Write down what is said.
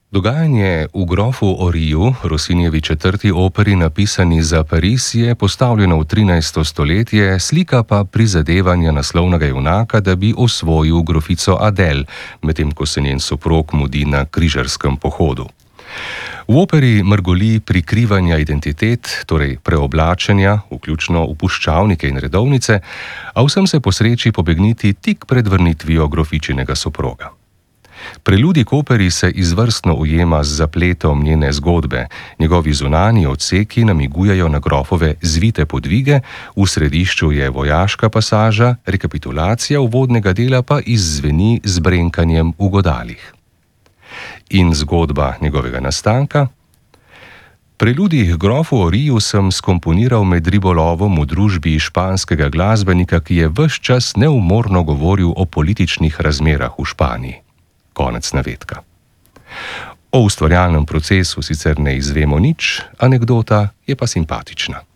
Dogajanje v grofu Oriju, Rossinjevi četrti operi napisani za Pariz, je postavljeno v 13. stoletje, slika pa prizadevanja naslovnega junaka, da bi osvojil grofico Adele, medtem ko se njen soprog mudi na križarskem pohodu. V operi mrgoli prikrivanja identitet, torej preoblačenja, vključno v puščavnike in redovnice, a vsem se posreči pobegniti tik pred vrnitvijo grofičinega soproga. Preludij k operi se izvrstno ujema z zapletom njene zgodbe, njegovi zunanji odseki namigujejo na grofove zvite podvige, v središču je vojaška pasaža, rekapitulacija uvodnega dela pa izzveni z brenkanjem v godalih. In zgodba njegovega nastanka? Preludij grofu Oriju sem skomponiral med ribolovom v družbi španskega glasbenika, ki je ves čas neumorno govoril o političnih razmerah v Španiji. Konec navedka. O ustvarjalnem procesu sicer ne izvemo nič, anekdota je pa simpatična.